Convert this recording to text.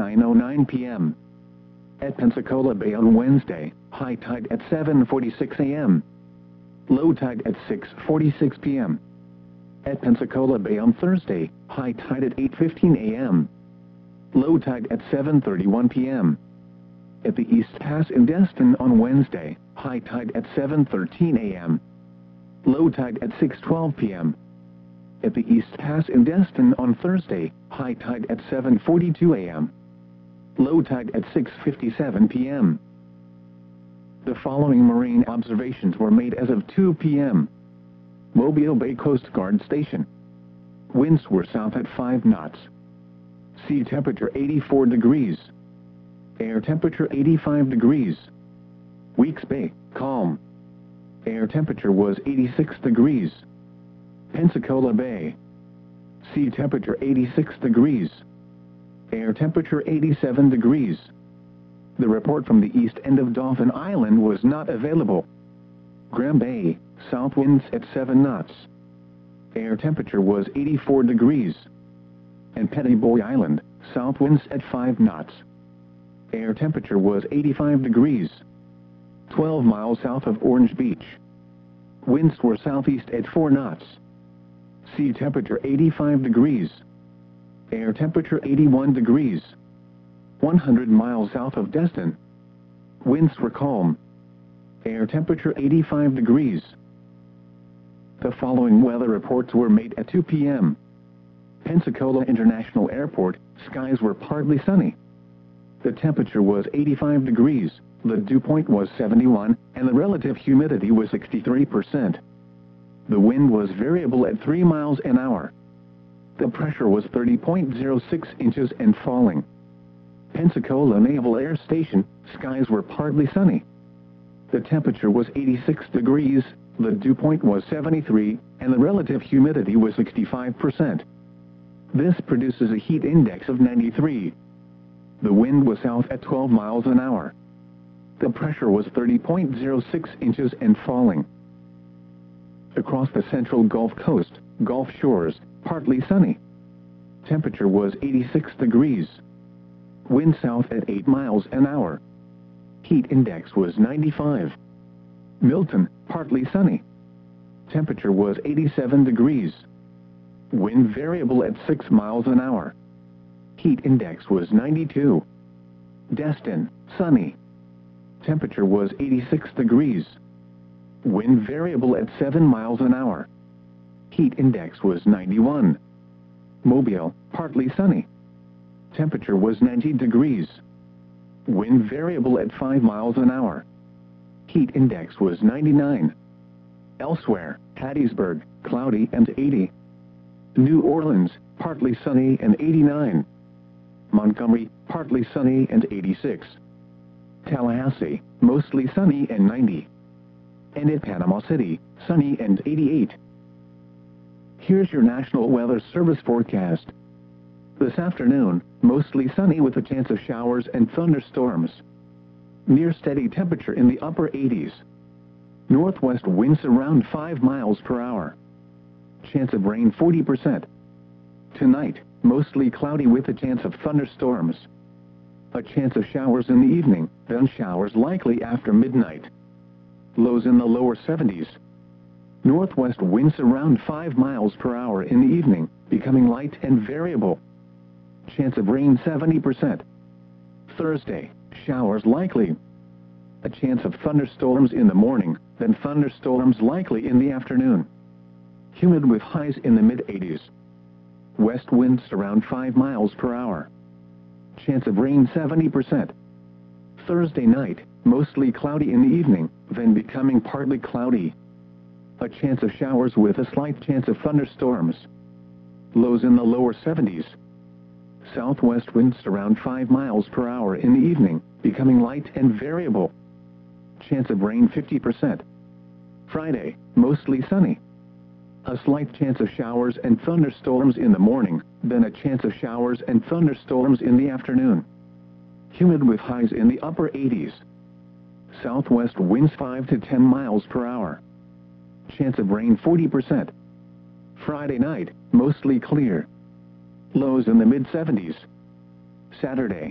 9:09 p.m. At Pensacola Bay on Wednesday, high tide at 7:46 a.m. Low tide at 6:46 p.m. At Pensacola Bay on Thursday, high tide at 8:15 a.m. Low tide at 7:31 p.m. At the East Pass in Destin on Wednesday, high tide at 7:13 a.m. Low tide at 6:12 p.m. At the East Pass in Destin on Thursday, high tide at 7:42 a.m. Low tide at 6:57 p.m. The following marine observations were made as of 2 p.m. Mobile Bay Coast Guard Station. Winds were south at 5 knots. Sea temperature 84 degrees. Air temperature 85 degrees. Weeks Bay, calm. Air temperature was 86 degrees. Pensacola Bay. Sea temperature 86 degrees. Air temperature 87 degrees. The report from the east end of Dauphin Island was not available. Graham Bay, south winds at 7 knots. Air temperature was 84 degrees. And Pettiboy Island, south winds at 5 knots. Air temperature was 85 degrees. 12 miles south of Orange Beach. Winds were southeast at 4 knots. Sea temperature 85 degrees. Air temperature 81 degrees. 100 miles south of Destin. Winds were calm. Air temperature 85 degrees. The following weather reports were made at 2 p.m. Pensacola International Airport, skies were partly sunny. The temperature was 85 degrees, the dew point was 71, and the relative humidity was 63%. The wind was variable at 3 miles an hour. The pressure was 30.06 inches and falling. Pensacola Naval Air Station, skies were partly sunny. The temperature was 86 degrees, the dew point was 73, and the relative humidity was 65%. This produces a heat index of 93. The wind was south at 12 miles an hour. The pressure was 30.06 inches and falling. Across the central Gulf Coast, Gulf Shores, partly sunny. Temperature was 86 degrees. Wind south at 8 miles an hour. Heat index was 95. Milton, partly sunny. Temperature was 87 degrees. Wind variable at 6 miles an hour. Heat index was 92. Destin, sunny. Temperature was 86 degrees. Wind variable at 7 miles an hour. Heat index was 91. Mobile, partly sunny. Temperature was 90 degrees. Wind variable at 5 miles an hour. Heat index was 99. Elsewhere, Hattiesburg, cloudy and 80. New Orleans, partly sunny and 89. Montgomery, partly sunny and 86. Tallahassee, mostly sunny and 90. And at Panama City, sunny and 88. Here's your National Weather Service forecast. This afternoon, mostly sunny with a chance of showers and thunderstorms. Near steady temperature in the upper 80s. Northwest winds around 5 miles per hour. Chance of rain 40%. Tonight, mostly cloudy with a chance of thunderstorms. A chance of showers in the evening, then showers likely after midnight. Lows in the lower 70s. Northwest winds around 5 miles per hour in the evening, becoming light and variable. Chance of rain 70%. Thursday, showers likely. A chance of thunderstorms in the morning, then thunderstorms likely in the afternoon. Humid with highs in the mid-80s. West winds around 5 miles per hour. Chance of rain 70%. Thursday night, mostly cloudy in the evening, then becoming partly cloudy. A chance of showers with a slight chance of thunderstorms. Lows in the lower 70s. Southwest winds around 5 miles per hour in the evening, becoming light and variable. Chance of rain 50%. Friday, mostly sunny. A slight chance of showers and thunderstorms in the morning, then a chance of showers and thunderstorms in the afternoon. Humid with highs in the upper 80s. Southwest winds 5 to 10 miles per hour. Chance of rain 40%. Friday night, mostly clear. Lows in the mid-70s. Saturday,